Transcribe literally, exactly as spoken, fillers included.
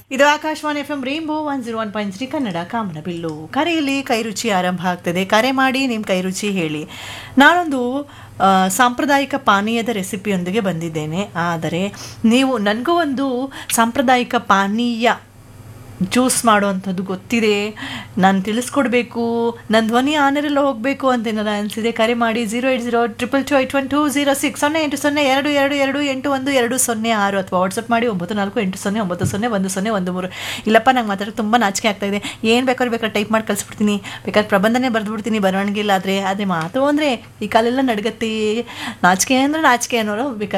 ಇದು Akashvani F M rainbow one zero one point three Kannada ಕಾಮನಬಿಲ್ಲು. ಕರೆಯಲ್ಲಿ ಕೈರುಚಿ ಆರಂಭ ಆಗ್ತದೆ. ಕರೆ ಮಾಡಿ ನಿಮ್ಮ ಕೈರುಚಿ ಹೇಳಿ. ನಾನೊಂದು ಸಾಂಪ್ರದಾಯಿಕ ಪಾನೀಯದ ರೆಸಿಪಿಯೊಂದಿಗೆ ಬಂದಿದ್ದೇನೆ. ಆದರೆ ನೀವು ನನಗೂ ಒಂದು ಸಾಂಪ್ರದಾಯಿಕ ಪಾನೀಯ ಜ್ಯೂಸ್ ಮಾಡುವಂಥದ್ದು ಗೊತ್ತಿದೆ, ನಾನು ತಿಳಿಸ್ಕೊಡ್ಬೇಕು, ನನ್ನ ಧ್ವನಿ ಆನೆರೆಲ್ಲ ಹೋಗಬೇಕು ಅಂತ ಏನಾರ ಅನಿಸಿದೆ, ಕರೆ ಮಾಡಿ zero eight zero triple to eight one to zero six ಸೊನ್ನೆ ಎಂಟು ಸೊನ್ನೆ ಎರಡು ಎರಡು ಎರಡು ಎಂಟು ಒಂದು ಎರಡು ಸೊನ್ನೆ ಆರು ಅಥವಾ ವಾಟ್ಸಪ್ ಮಾಡಿ ಒಂಬತ್ತು ನಾಲ್ಕು ಎಂಟು ಸೊನ್ನೆ ಒಂಬತ್ತು ಸೊನ್ನೆ ಒಂದು ಸೊನ್ನೆ ಒಂದು ಮೂರು. ಇಲ್ಲಪ್ಪ ನಂಗೆ ಮಾತಾಡೋಕ್ಕೆ ತುಂಬ ನಾಚಿಕೆ ಆಗ್ತಾಯಿದೆ, ಏನು ಬೇಕಾದ್ರೆ ಬೇಕಾದ್ರೆ ಟೈಪ್ ಮಾಡಿ ಕಳಿಸ್ಬಿಡ್ತೀನಿ, ಬೇಕಾದ್ರೆ ಪ್ರಬಂಧನೇ ಬರೆದ್ಬಿಡ್ತೀನಿ ಬರವಣಿಗೆ ಇಲ್ಲ. ಆದರೆ ಅದೇ ಮಾತು ಅಂದರೆ ಈ ಕಾಲೆಲ್ಲ ನಡ್ಗತ್ತೆ, ನಾಚಿಕೆ ಅಂದರೆ ನಾಚಿಕೆ ಅನ್ನೋರು ಬೇಕಾದ್ರೆ